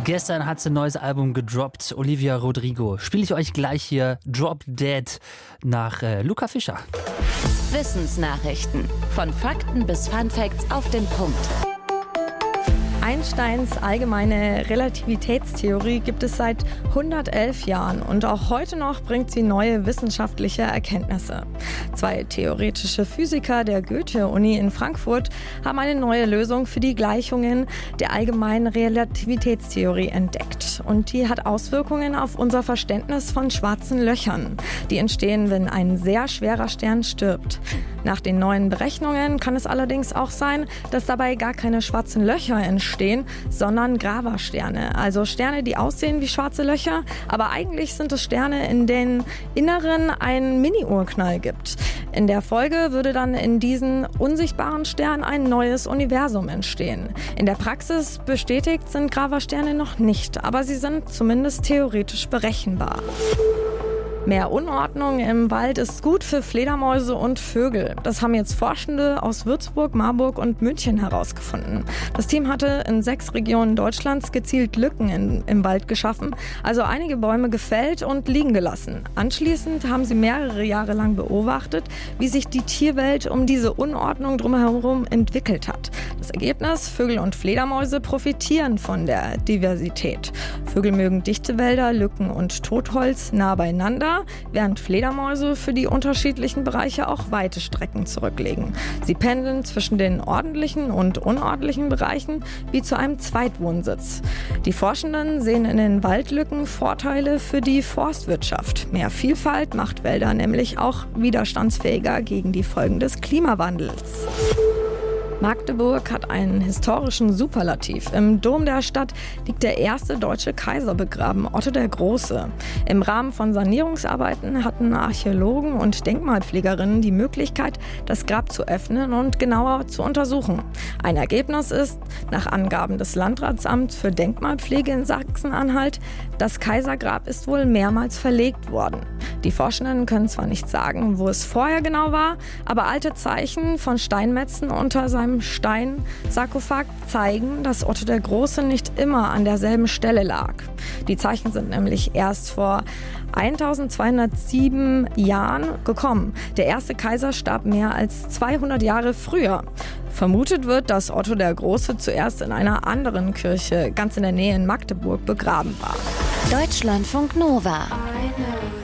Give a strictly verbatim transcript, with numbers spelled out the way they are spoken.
Gestern hat sie ein neues Album gedroppt, Olivia Rodrigo. Spiele ich euch gleich hier Drop Dead nach äh, Luca Fischer. Wissensnachrichten. Von Fakten bis Funfacts auf den Punkt. Einsteins allgemeine Relativitätstheorie gibt es seit hundertelf Jahren und auch heute noch bringt sie neue wissenschaftliche Erkenntnisse. Zwei theoretische Physiker der Goethe-Uni in Frankfurt haben eine neue Lösung für die Gleichungen der allgemeinen Relativitätstheorie entdeckt. Und die hat Auswirkungen auf unser Verständnis von schwarzen Löchern. Die entstehen, wenn ein sehr schwerer Stern stirbt. Nach den neuen Berechnungen kann es allerdings auch sein, dass dabei gar keine schwarzen Löcher entstehen, sondern Gravasterne, also Sterne, die aussehen wie schwarze Löcher, aber eigentlich sind es Sterne, in denen Inneren einen Mini-Urknall gibt. In der Folge würde dann in diesen unsichtbaren Sternen ein neues Universum entstehen. In der Praxis bestätigt sind Gravasterne noch nicht, aber sie sind zumindest theoretisch berechenbar. Mehr Unordnung im Wald ist gut für Fledermäuse und Vögel. Das haben jetzt Forschende aus Würzburg, Marburg und München herausgefunden. Das Team hatte in sechs Regionen Deutschlands gezielt Lücken in, im Wald geschaffen, also einige Bäume gefällt und liegen gelassen. Anschließend haben sie mehrere Jahre lang beobachtet, wie sich die Tierwelt um diese Unordnung drumherum entwickelt hat. Das Ergebnis: Vögel und Fledermäuse profitieren von der Diversität. Vögel mögen dichte Wälder, Lücken und Totholz nah beieinander, während Fledermäuse für die unterschiedlichen Bereiche auch weite Strecken zurücklegen. Sie pendeln zwischen den ordentlichen und unordentlichen Bereichen wie zu einem Zweitwohnsitz. Die Forschenden sehen in den Waldlücken Vorteile für die Forstwirtschaft. Mehr Vielfalt macht Wälder nämlich auch widerstandsfähiger gegen die Folgen des Klimawandels. Magdeburg hat einen historischen Superlativ. Im Dom der Stadt liegt der erste deutsche Kaiser begraben, Otto der Große. Im Rahmen von Sanierungsarbeiten hatten Archäologen und Denkmalpflegerinnen die Möglichkeit, das Grab zu öffnen und genauer zu untersuchen. Ein Ergebnis ist, nach Angaben des Landratsamts für Denkmalpflege in Sachsen-Anhalt, das Kaisergrab ist wohl mehrmals verlegt worden. Die Forschenden können zwar nicht sagen, wo es vorher genau war, aber alte Zeichen von Steinmetzen unter seinem Steinsarkophag zeigen, dass Otto der Große nicht immer an derselben Stelle lag. Die Zeichen sind nämlich erst vor eintausendzweihundertsieben Jahren gekommen. Der erste Kaiser starb mehr als zweihundert Jahre früher. Vermutet wird, dass Otto der Große zuerst in einer anderen Kirche ganz in der Nähe in Magdeburg begraben war. Deutschlandfunk Nova.